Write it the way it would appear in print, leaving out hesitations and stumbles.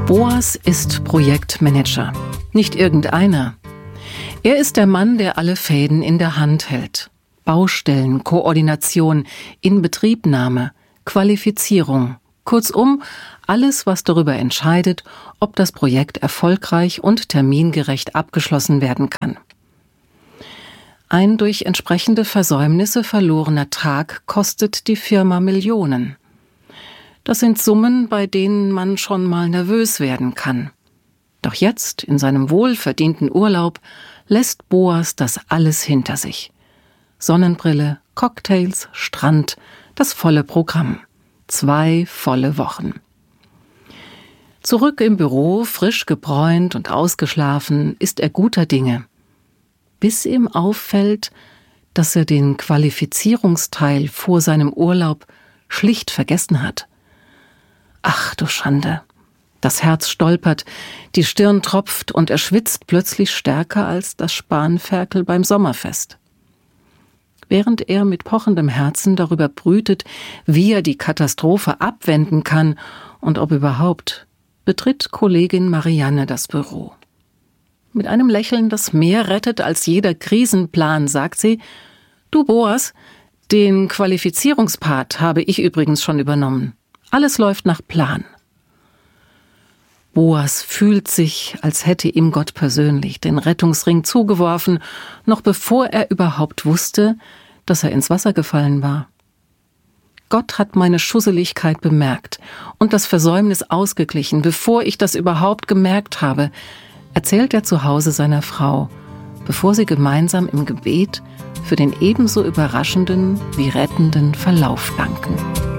Boas ist Projektmanager. Nicht irgendeiner. Er ist der Mann, der alle Fäden in der Hand hält. Baustellen, Koordination, Inbetriebnahme, Qualifizierung. Kurzum, alles, was darüber entscheidet, ob das Projekt erfolgreich und termingerecht abgeschlossen werden kann. Ein durch entsprechende Versäumnisse verlorener Tag kostet die Firma Millionen. Das sind Summen, bei denen man schon mal nervös werden kann. Doch jetzt, in seinem wohlverdienten Urlaub, lässt Boas das alles hinter sich. Sonnenbrille, Cocktails, Strand, das volle Programm. 2 volle Wochen. Zurück im Büro, frisch gebräunt und ausgeschlafen, ist er guter Dinge. Bis ihm auffällt, dass er den Qualifizierungsteil vor seinem Urlaub schlicht vergessen hat. Ach du Schande! Das Herz stolpert, die Stirn tropft und er schwitzt plötzlich stärker als das Spanferkel beim Sommerfest. Während er mit pochendem Herzen darüber brütet, wie er die Katastrophe abwenden kann und ob überhaupt, betritt Kollegin Marianne das Büro. Mit einem Lächeln, das mehr rettet als jeder Krisenplan, sagt sie: Du Boas, den Qualifizierungspart habe ich übrigens schon übernommen. Alles läuft nach Plan. Boas fühlt sich, als hätte ihm Gott persönlich den Rettungsring zugeworfen, noch bevor er überhaupt wusste, dass er ins Wasser gefallen war. Gott hat meine Schusseligkeit bemerkt und das Versäumnis ausgeglichen, bevor ich das überhaupt gemerkt habe, erzählt er zu Hause seiner Frau, bevor sie gemeinsam im Gebet für den ebenso überraschenden wie rettenden Verlauf danken.